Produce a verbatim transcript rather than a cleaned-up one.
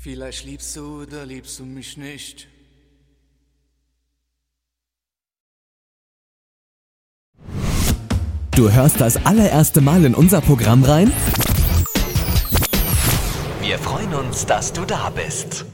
Vielleicht liebst du oder liebst du mich nicht. Du hörst das allererste Mal in unser Programm rein? Wir freuen uns, dass du da bist.